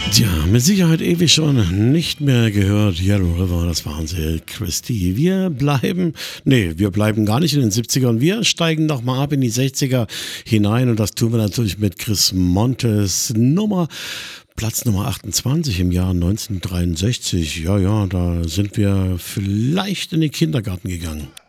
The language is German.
Tja, mit Sicherheit ewig schon nicht mehr gehört. Yellow River, das waren sie, Christie. Wir bleiben gar nicht in den 70ern. Wir steigen noch mal ab in die 60er hinein und das tun wir natürlich mit Chris Montes Platz Nummer 28 im Jahr 1963. Ja, da sind wir vielleicht in den Kindergarten gegangen.